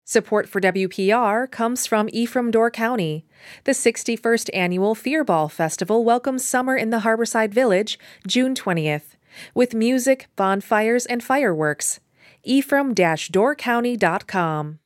Support for WPR comes from Ephraim Door County. The 61st Annual Fear Ball Festival welcomes summer in the Harborside Village, June 20th, with music, bonfires, and fireworks. Ephraim-doorcounty.com